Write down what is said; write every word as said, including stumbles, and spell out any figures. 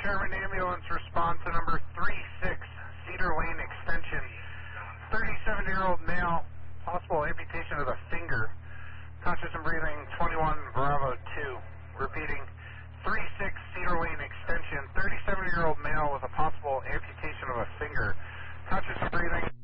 Sherman Ambulance, response to number three six, Cedar Lane Extension. thirty-seven-year-old male, possible amputation of the finger. Conscious and breathing, twenty-one Bravo two. Repeating, three six, Cedar Lane Extension. thirty-seven-year-old male with a possible amputation of a finger. Conscious and breathing.